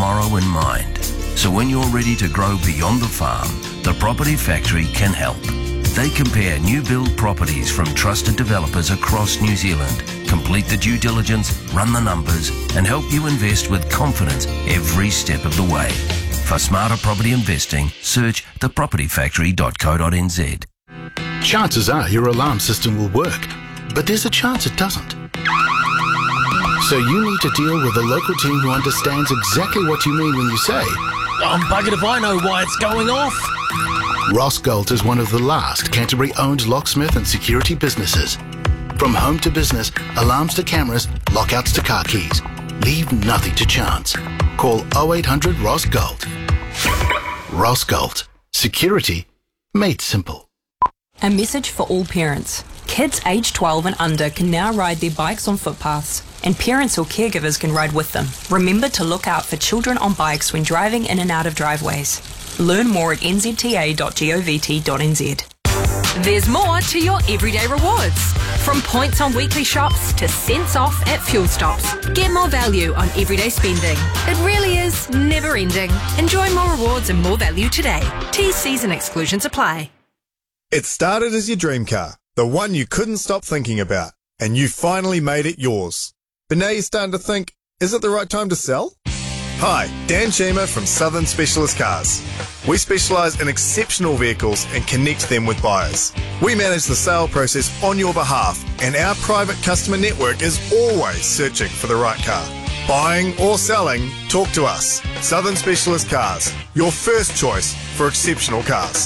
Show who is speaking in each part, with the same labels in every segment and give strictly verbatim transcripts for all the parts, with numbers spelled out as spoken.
Speaker 1: tomorrow in mind. So when you're ready to grow beyond the farm, the Property Factory can help. They compare new build properties from trusted developers across New Zealand, complete the due diligence, run the numbers, and help you invest with confidence every step of the way. For smarter property investing, search the property factory dot co dot n z.
Speaker 2: Chances are your alarm system will work, but there's a chance it doesn't. So you need to deal with a local team who understands exactly what you mean when you say,
Speaker 3: I'm buggered if I know why it's going off.
Speaker 2: Ross Galt is one of the last Canterbury-owned locksmith and security businesses. From home to business, alarms to cameras, lockouts to car keys. Leave nothing to chance. Call oh eight hundred Ross Galt. Ross Galt. Security made simple.
Speaker 4: A message for all parents. Kids aged twelve and under can now ride their bikes on footpaths, and parents or caregivers can ride with them. Remember to look out for children on bikes when driving in and out of driveways. Learn more at n z t a dot govt dot n z.
Speaker 5: There's more to your everyday rewards. From points on weekly shops to cents off at fuel stops. Get more value on everyday spending. It really is never ending. Enjoy more rewards and more value today. T Cs and exclusions apply.
Speaker 6: It started as your dream car, the one you couldn't stop thinking about, and you finally made it yours. But now you're starting to think, is it the right time to sell? Hi, Dan Sheamer from Southern Specialist Cars. We specialise in exceptional vehicles and connect them with buyers. We manage the sale process on your behalf, and our private customer network is always searching for the right car. Buying or selling, talk to us. Southern Specialist Cars, your first choice for exceptional cars.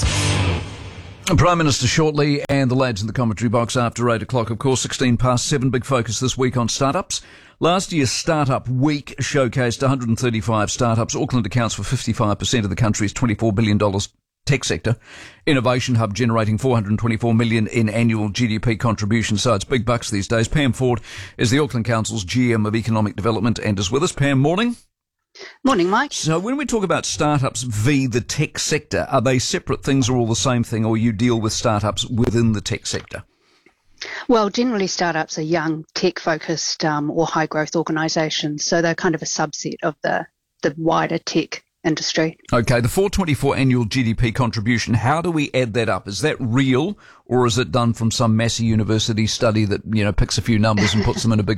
Speaker 7: Prime Minister shortly, and the lads in the commentary box after eight o'clock, of course, sixteen past seven. Big focus this week on startups. Last year's Startup Week showcased one hundred thirty-five startups. Auckland accounts for fifty-five percent of the country's twenty-four billion dollars tech sector. Innovation Hub generating four hundred twenty-four million dollars in annual G D P contribution, so it's big bucks these days. Pam Ford is the Auckland Council's G M of Economic Development and is with us. Pam, morning.
Speaker 8: Morning, Mike.
Speaker 7: So when we talk about startups v the tech sector, are they separate things or all the same thing, or you deal with startups within the tech sector?
Speaker 8: Well, generally startups are young, tech-focused um, or high-growth organisations, so they're kind of a subset of the, the wider tech industry.
Speaker 7: Okay, the four hundred twenty-four annual G D P contribution, how do we add that up? Is that real, or is it done from some Massey University study that, you know, picks a few numbers and puts them in a big